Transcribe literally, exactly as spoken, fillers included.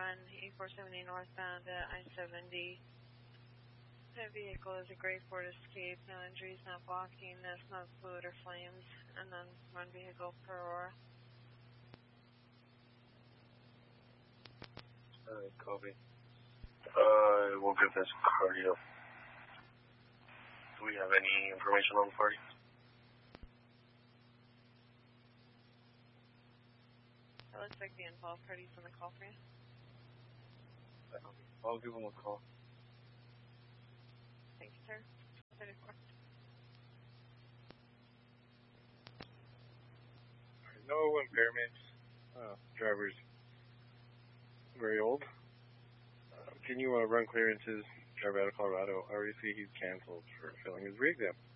run E four seventy northbound at I seventy. That vehicle is a gray Ford Escape, no injuries, not blocking, no smoke, fluid, or flames, and then run vehicle per Aurora. Alright, copy. Uh, we'll give this cardio. Do we have any information on the party? It looks like the involved party's on the call for you. I'll give them a call. Thank you, sir. thirty-four. No impairments. Uh, driver's very old. Uh, can you uh, run clearances? Driver out of Colorado. I already see he's canceled for failing his re-exam.